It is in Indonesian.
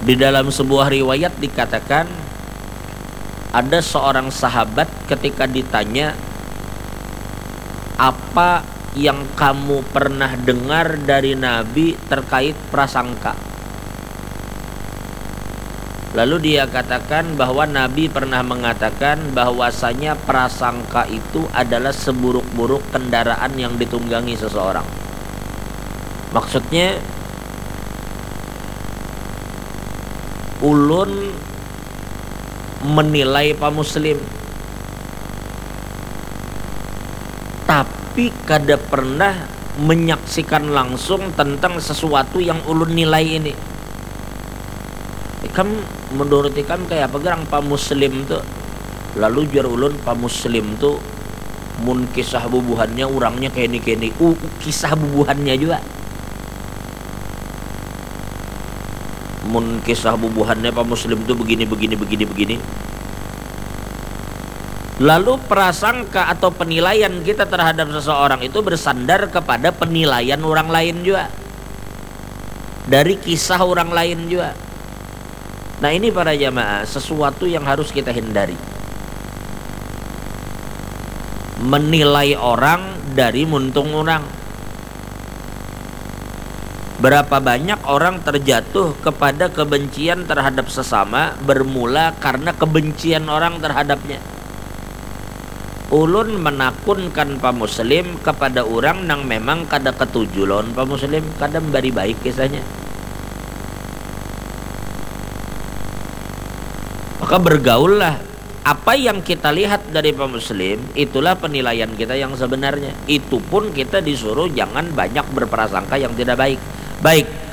Di dalam sebuah riwayat dikatakan ada seorang sahabat ketika ditanya, apa yang kamu pernah dengar dari Nabi terkait prasangka? Lalu dia katakan bahwa Nabi pernah mengatakan bahwasanya prasangka itu adalah seburuk-buruk kendaraan yang ditunggangi seseorang. Maksudnya ulun menilai pa muslim, tapi kada pernah menyaksikan langsung tentang sesuatu yang ulun nilai ini. Ikam menurut ikam kayak apa gerang pa muslim tuh? Lalu jar ulun pa muslim tuh mun kisah bubuhannya orangnya kayak ini kisah bubuhannya juga. Mun kisah bubuhannya pa muslim tuh begini. Lalu prasangka atau penilaian kita terhadap seseorang itu bersandar kepada penilaian orang lain juga, dari kisah orang lain juga. Nah ini para jamaah sesuatu yang harus kita hindari, menilai orang dari muntung orang. Berapa banyak orang terjatuh kepada kebencian terhadap sesama bermula karena kebencian orang terhadapnya. Ulun menakunkan pa muslim kepada orang nang memang kada ketujulon pa muslim, kada memberi baik kisahnya. Maka bergaullah, apa yang kita lihat dari pa muslim itulah penilaian kita yang sebenarnya. Itu pun kita disuruh jangan banyak berprasangka yang tidak baik. Baik,